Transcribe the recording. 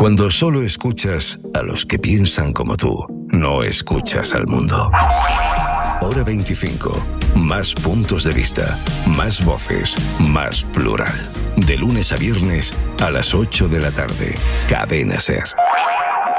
Cuando solo escuchas a los que piensan como tú, no escuchas al mundo. Hora 25. Más puntos de vista, más voces, más plural. De lunes a viernes a las 8 de la tarde. Cadena SER.